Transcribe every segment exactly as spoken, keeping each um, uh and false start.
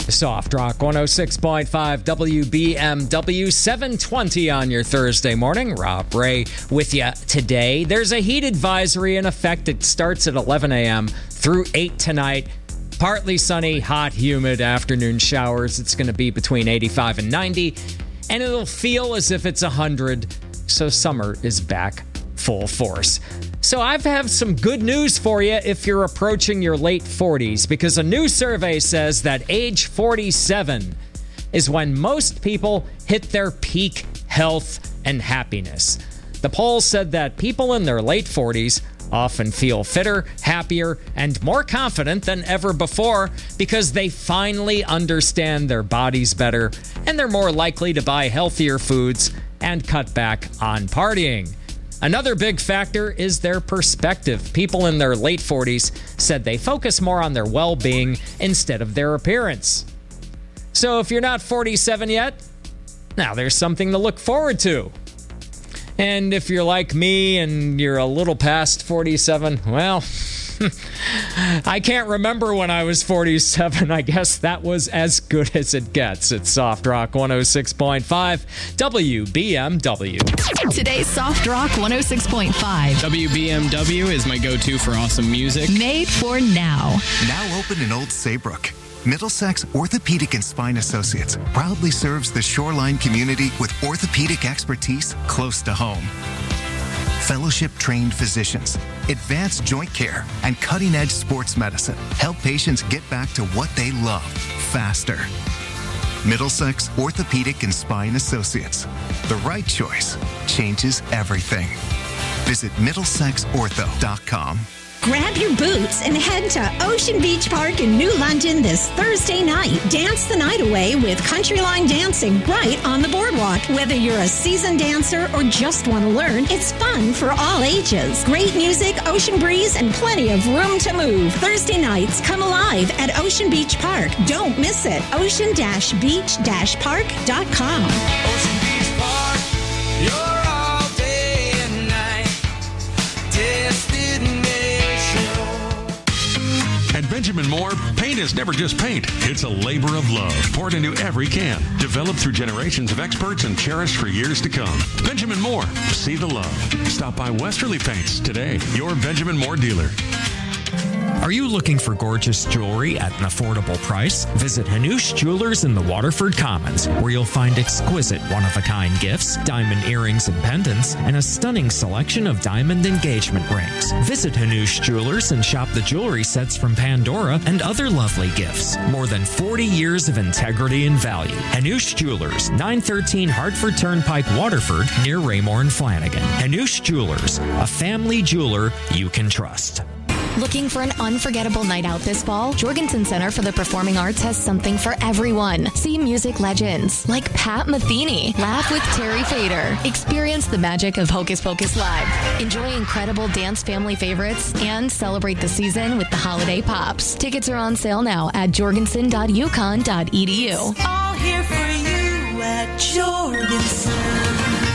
Soft Rock one oh six point five W B M W, seven twenty on your Thursday morning. Rob Ray with you today. There's a heat advisory in effect. It starts at eleven a.m. through eight tonight. Partly sunny, hot, humid afternoon showers. It's going to be between eighty-five and ninety, and it'll feel as if it's one hundred, so summer is back full force. So I have some good news for you if you're approaching your late forties, because a new survey says that age forty-seven is when most people hit their peak health and happiness. The poll said that people in their late forties often feel fitter, happier, and more confident than ever before because they finally understand their bodies better, and they're more likely to buy healthier foods and cut back on partying. Another big factor is their perspective. People in their late forties said they focus more on their well-being instead of their appearance. So if you're not forty-seven yet, now there's something to look forward to. And if you're like me and you're a little past forty-seven, well, I can't remember when I was forty-seven. I guess that was as good as it gets. It's Soft Rock one oh six point five W B M W. Today's Soft Rock one oh six point five. W B M W is my go-to for awesome music. Made for now. Now open in Old Saybrook. Middlesex Orthopedic and Spine Associates proudly serves the Shoreline community with orthopedic expertise close to home. Fellowship-trained physicians, advanced joint care, and cutting-edge sports medicine help patients get back to what they love faster. Middlesex Orthopedic and Spine Associates. The right choice changes everything. Visit middlesex ortho dot com. Grab your boots and head to Ocean Beach Park in New London this Thursday night. Dance the night away with Countryline Dancing right on the boardwalk. Whether you're a seasoned dancer or just want to learn, it's fun for all ages. Great music, ocean breeze, and plenty of room to move. Thursday nights come alive at Ocean Beach Park. Don't miss it. ocean beach park dot com. Ocean Beach Park, you're all day and night. Destination. At Benjamin Moore, paint is never just paint. It's a labor of love poured into every can, developed through generations of experts and cherished for years to come. Benjamin Moore, see the love. Stop by Westerly Paints today, your Benjamin Moore dealer. Are you looking for gorgeous jewelry at an affordable price? Visit Hanoush Jewelers in the Waterford Commons, where you'll find exquisite one-of-a-kind gifts, diamond earrings and pendants, and a stunning selection of diamond engagement rings. Visit Hanoush Jewelers and shop the jewelry sets from Pandora and other lovely gifts. More than forty years of integrity and value. Hanoush Jewelers, nine thirteen Hartford Turnpike, Waterford, near Raymore and Flanagan. Hanoush Jewelers, a family jeweler you can trust. Looking for an unforgettable night out this fall? Jorgensen Center for the Performing Arts has something for everyone. See music legends like Pat Metheny, laugh with Terry Fader, experience the magic of Hocus Pocus Live, enjoy incredible dance family favorites, and celebrate the season with the holiday pops. Tickets are on sale now at jorgensen dot uconn dot e d u. All here for you at Jorgensen.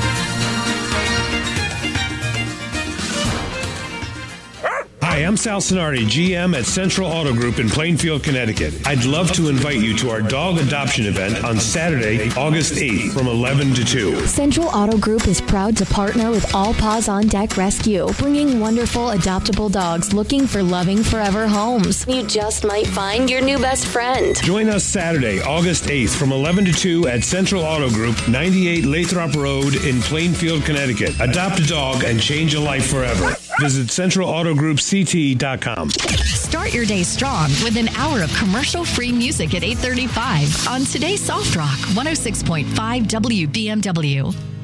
Hi, I'm Sal Sonardi, G M at Central Auto Group in Plainfield, Connecticut. I'd love to invite you to our dog adoption event on Saturday, August eighth from eleven to two. Central Auto Group is proud to partner with All Paws on Deck Rescue, bringing wonderful adoptable dogs looking for loving forever homes. You just might find your new best friend. Join us Saturday, August eighth from eleven to two at Central Auto Group, ninety-eight Lathrop Road in Plainfield, Connecticut. Adopt a dog and change a life forever. Visit central auto group c t dot com. Start your day strong with an hour of commercial-free music at eight thirty-five on today's Soft Rock one oh six point five W B M W.